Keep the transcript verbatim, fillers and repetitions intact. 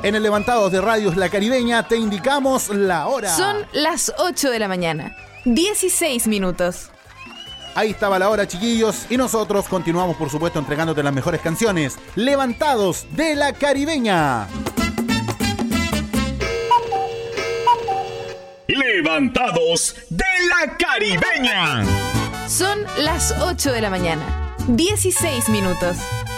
En el Levantados de Radios La Caribeña te indicamos la hora. Son las ocho de la mañana, dieciséis minutos. Ahí estaba la hora, chiquillos, y nosotros continuamos, por supuesto, entregándote las mejores canciones. Levantados de La Caribeña. Levantados de La Caribeña. Son las ocho de la mañana, dieciséis minutos.